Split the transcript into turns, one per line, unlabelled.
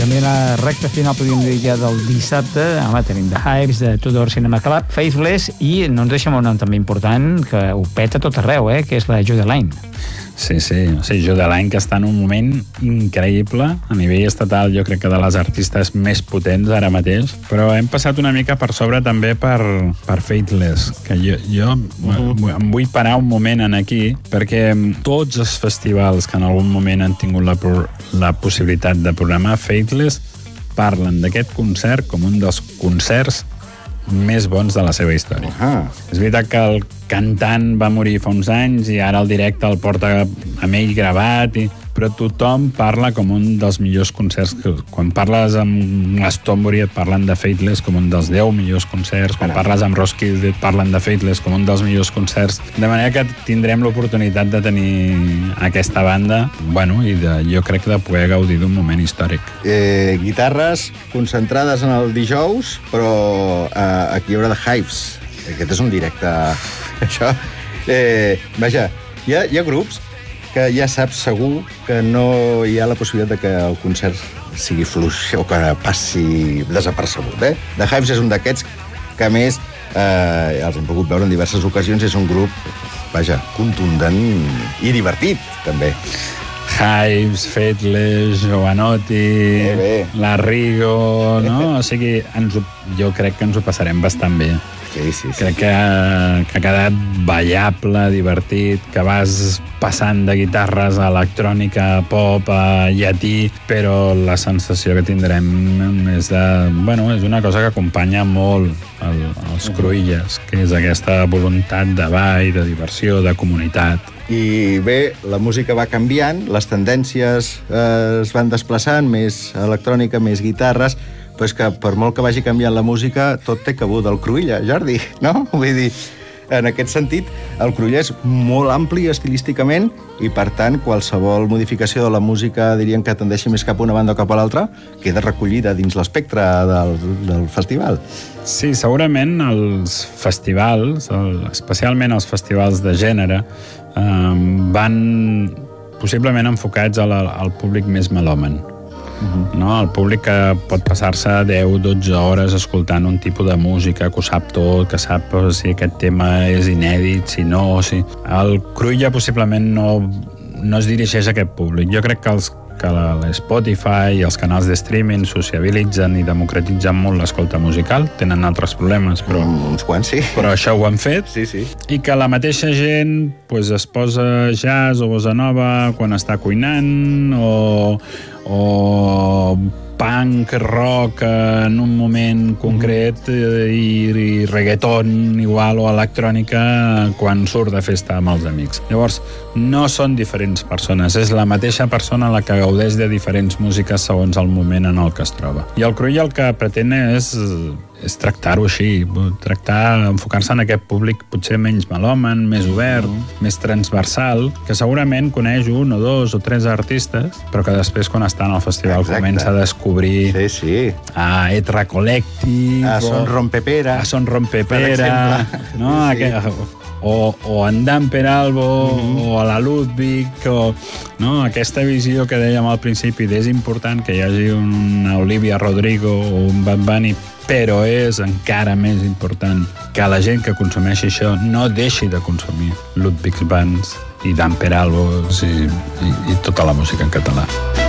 també la recta final, podríem dir ja del dissabte. Home, tenim The Hives, de Tudor Cinema Club, Faithless, i no ens deixem un nom també important, que ho peta tot arreu, que és la Jude Line.
Sí, Jude Line, que està en un moment increïble a nivell estatal, jo crec que de les artistes més potents ara mateix, però hem passat una mica per sobre també per Faithless, que jo em vull parar un moment en aquí, perquè tots els festivals que en algun moment han tingut la possibilitat de programar Faithless parlen d'aquest concert com un dels concerts més bons de la seva història. És veritat que el cantant va morir fa uns anys i ara el directe el porta amb ell gravat, però tothom parla com un dels millors concerts. Quan parles amb Glastonbury et parlen de Faithless com un dels 10 millors concerts, quan parles amb Roskilde et parlen de Faithless com un dels millors concerts, de manera que tindrem l'oportunitat de tenir aquesta banda, i jo crec de poder gaudir d'un moment històric.
Guitarres concentrades en el dijous, però aquí hi haurà The Hives. Aquest és un directe, això. Vaja, hi ha grups que ja saps segur que no hi ha la possibilitat de que el concert sigui fluix o que passi desapercebut. The Hives és un d'aquests que, a més, els hem pogut veure en diverses ocasions, és un grup, contundent i divertit, també.
Hives, Faithless, Jovanotti, la Rigo, no? O sigui, jo crec que ens ho passarem bastant bé.
Sí.
Crec que ha quedat ballable, divertit, que vas passant de guitarres a electrònica, pop, a llatí, però la sensació que tindrem és és una cosa que acompanya molt els Cruïlles, que és aquesta voluntat de ball, de diversió, de comunitat.
I bé, la música va canviant, les tendències es van desplaçant, més electrònica, més guitarres, però és que per molt que vagi canviant la música, tot té cabut al Cruïlla, Jordi, no? Vull dir, en aquest sentit, el Cruïlla és molt ampli estilísticament i, per tant, qualsevol modificació de la música, diríem que tendeixi més cap a una banda o cap a l'altra, queda recollida dins l'espectre del festival.
Sí, segurament els festivals, especialment els festivals de gènere, van possiblement enfocats al públic més melòman. El públic que pot passar-se 10-12 hores escoltant un tipus de música, que ho sap tot, que sap si aquest tema és inèdit, si no... El Cruïlla possiblement no es dirigeix a aquest públic. Jo crec que l'Spotify i els canals de streaming sociabilitzen i democratitzen molt l'escolta musical. Tenen altres problemes, però...
Uns quants, sí.
Però això ho han fet.
Sí.
I que la mateixa gent es posa jazz o bossa nova quan està cuinant o punk, rock en un moment concret i reggaeton igual o electrònica quan surt de festa amb els amics. Llavors, no són diferents persones, és la mateixa persona la que gaudeix de diferents músiques segons el moment en el que es troba. I el Cruïlla el que pretén és tractar-ho així, enfocar-se en aquest públic potser menys melòman, més obert, més transversal, que segurament coneix 1 o 2 o 3 artistes, però que després, quan està en el festival, comença a descobrir Etra Collective,
a Son Rompepera,
no? O en Dan Peralbo, o a la Ludwig, no? Aquesta visió que dèiem al principi, és important que hi hagi una Olivia Rodrigo o un Bad Bunny, però és encara més important que la gent que consumeixi això no deixi de consumir Ludwig Bands i Dan Peralbo i tota la música en català.